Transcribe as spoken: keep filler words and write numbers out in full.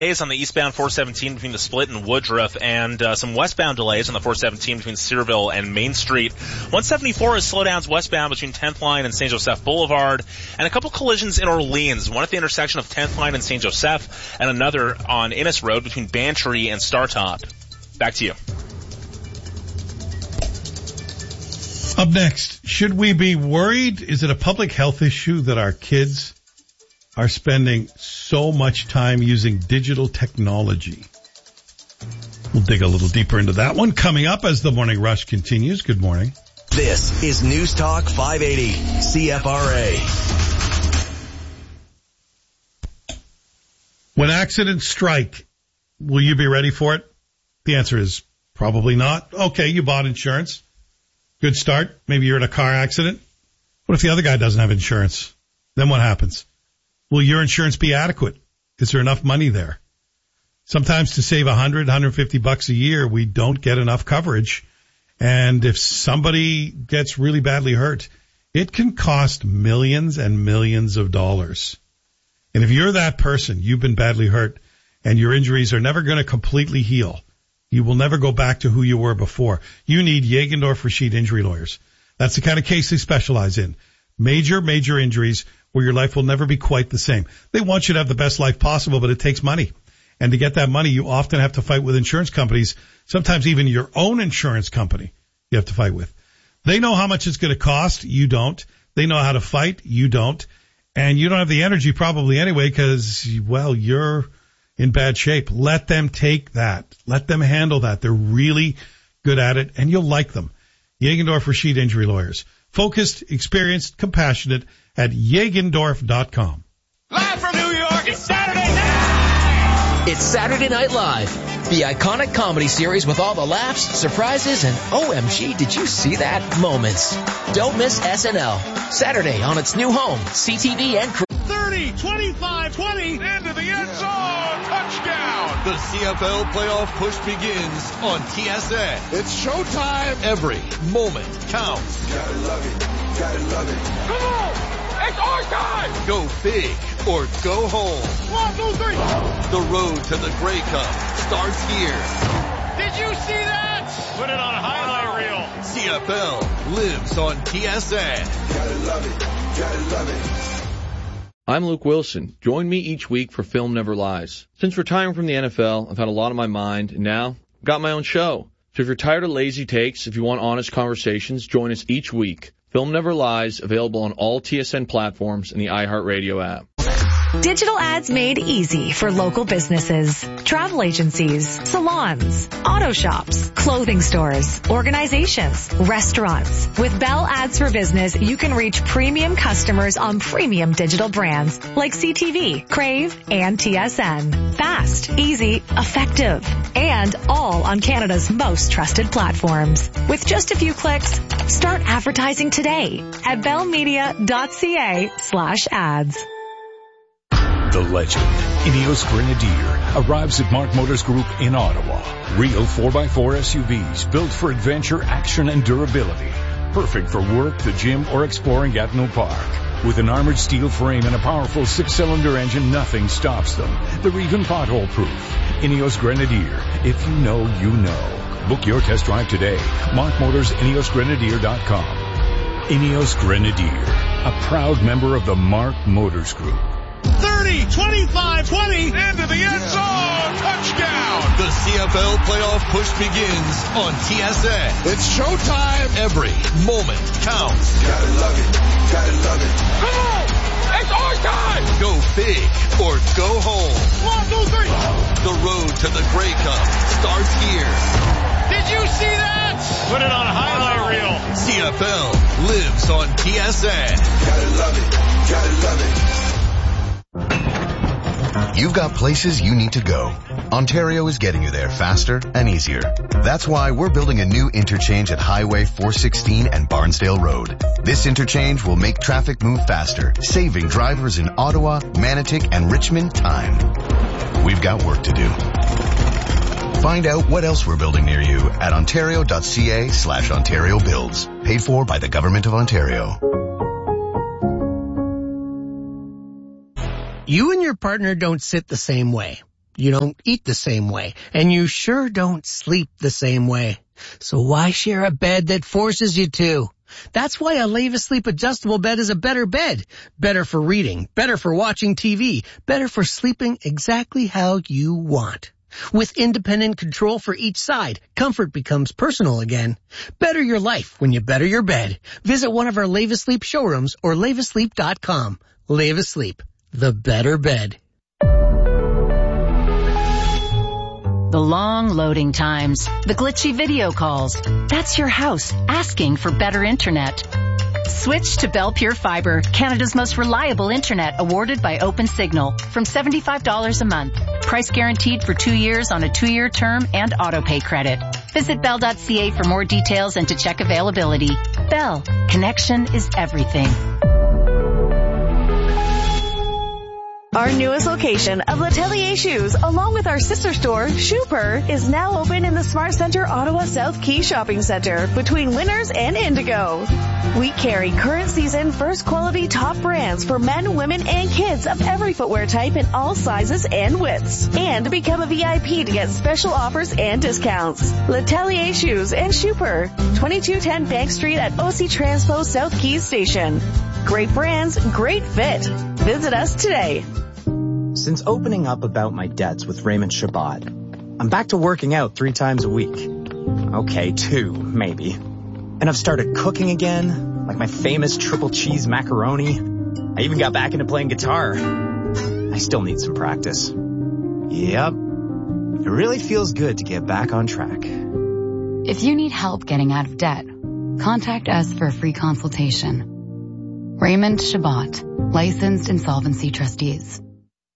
Delays on the eastbound four seventeen between the Split and Woodruff, and uh, some westbound delays on the four seventeen between Cedarville and Main Street. one seventy-four is slowdowns westbound between tenth Line and Saint Joseph Boulevard, and a couple collisions in Orleans, one at the intersection of tenth Line and Saint Joseph, and another on Innis Road between Bantry and Startop. Back to you. Up next, should we be worried? Is it a public health issue that our kids are spending so much time using digital technology? We'll dig a little deeper into that one coming up as the Morning Rush continues. Good morning. This is News Talk five eighty C F R A. When accidents strike, will you be ready for it? The answer is probably not. Okay, you bought insurance. Good start. Maybe you're in a car accident. What if the other guy doesn't have insurance? Then what happens? Will your insurance be adequate? Is there enough money there? Sometimes to save one hundred, one hundred fifty bucks a year, we don't get enough coverage. And if somebody gets really badly hurt, it can cost millions and millions of dollars. And if you're that person, you've been badly hurt, and your injuries are never going to completely heal. You will never go back to who you were before. You need Jagendorf Rashid Injury Lawyers. That's the kind of case they specialize in. Major, major injuries where your life will never be quite the same. They want you to have the best life possible, but it takes money. And to get that money, you often have to fight with insurance companies, sometimes even your own insurance company you have to fight with. They know how much it's going to cost. You don't. They know how to fight. You don't. And you don't have the energy probably anyway because, well, you're in bad shape. Let them take that. Let them handle that. They're really good at it, and you'll like them. Jagendorf Rashid Injury Lawyers. Focused, experienced, compassionate at Jagendorf dot com. Live from New York, it's Saturday night! It's Saturday Night Live, the iconic comedy series with all the laughs, surprises, and O M G, did you see that moments. Don't miss S N L. Saturday on its new home, C T V and thirty, twenty-five, twenty, into the end zone, touchdown! The C F L playoff push begins on T S N. It's showtime! Every moment counts. Gotta love it, gotta love it. Come on! It's our time! Go big or go home. One, two, three! The road to the Grey Cup starts here. Did you see that? Put it on a highlight reel. C F L lives on T S N. Gotta love it, gotta love it. I'm Luke Wilson. Join me each week for Film Never Lies. Since retiring from the N F L, I've had a lot on my mind, and now I've got my own show. So if you're tired of lazy takes, if you want honest conversations, join us each week. Film Never Lies, available on all T S N platforms and the iHeartRadio app. Digital ads made easy for local businesses, travel agencies, salons, auto shops, clothing stores, organizations, restaurants. With Bell Ads for Business, you can reach premium customers on premium digital brands like C T V, Crave, and T S N. Fast, easy, effective, and all on Canada's most trusted platforms. With just a few clicks, start advertising today at bellmedia.ca slash ads. The legend, Ineos Grenadier, arrives at Mark Motors Group in Ottawa. Real four by four S U Vs built for adventure, action, and durability. Perfect for work, the gym, or exploring Gatineau Park. With an armored steel frame and a powerful six-cylinder engine, nothing stops them. They're even pothole-proof. Ineos Grenadier. If you know, you know. Book your test drive today. Mark Motors, Ineos Grenadier dot com. Ineos Grenadier, a proud member of the Mark Motors Group. thirty, twenty-five, twenty, into the end zone, touchdown! The C F L playoff push begins on T S N. It's showtime! Every moment counts. Gotta love it, gotta love it. Come on! It's our time! Go big or go home. One, two, three! The road to the Grey Cup starts here. Did you see that? Put it on a highlight reel. C F L lives on T S N. Gotta love it, gotta love it. You've got places you need to go. Ontario is getting you there faster and easier. That's why we're building a new interchange at Highway four sixteen and Barnsdale Road. This interchange will make traffic move faster, saving drivers in Ottawa, Manotick, and Richmond time. We've got work to do. Find out what else we're building near you at ontario.ca slash Ontario Builds. Paid for by the Government of Ontario. You and your partner don't sit the same way. You don't eat the same way, and you sure don't sleep the same way. So why share a bed that forces you to? That's why a Lavasleep adjustable bed is a better bed. Better for reading, better for watching T V, better for sleeping exactly how you want. With independent control for each side, comfort becomes personal again. Better your life when you better your bed. Visit one of our Lavasleep showrooms or lavasleep dot com. Lavasleep, the better bed. The long loading times, the glitchy video calls. That's your house asking for better internet. Switch to Bell Pure Fiber, Canada's most reliable internet, awarded by OpenSignal, from seventy-five dollars a month. Price guaranteed for two years on a two-year term and auto-pay credit. Visit bell dot c a for more details and to check availability. Bell, connection is everything. Our newest location of L'Atelier Shoes, along with our sister store, Shooper, is now open in the Smart Center Ottawa South Quay Shopping Center between Winners and Indigo. We carry current season first quality top brands for men, women, and kids of every footwear type in all sizes and widths. And become a V I P to get special offers and discounts. L'Atelier Shoes and Shooper, twenty-two ten Bank Street at O C Transpo South Keys Station. Great brands, great fit. Visit us today. Since opening up about my debts with Raymond Shabbat, I'm back to working out three times a week. Okay, two, maybe. And I've started cooking again, like my famous triple cheese macaroni. I even got back into playing guitar. I still need some practice. Yep. It really feels good to get back on track. If you need help getting out of debt, contact us for a free consultation. Raymond Shabbat, licensed insolvency trustees.